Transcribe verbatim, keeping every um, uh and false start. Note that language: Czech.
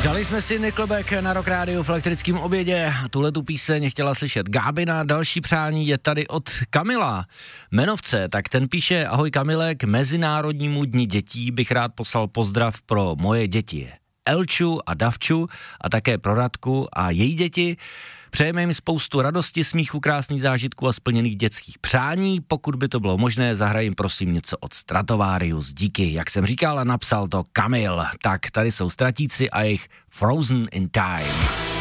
Dali jsme si Nickelback na Rock Rádiu v elektrickém obědě. Tuhle tu píseň chtěla slyšet Gábina. Další přání je tady od Kamila Menovce. Tak ten píše: ahoj Kamile, k Mezinárodnímu dni dětí bych rád poslal pozdrav pro moje děti Elču a Davču a také pro Radku a její děti. Přejeme jim spoustu radosti, smíchu, krásných zážitků a splněných dětských přání. Pokud by to bylo možné, zahrajím prosím něco od Stratovarius. Díky, jak jsem říkal, napsal to Kamil. Tak tady jsou Stratíci a jejich Frozen in Time.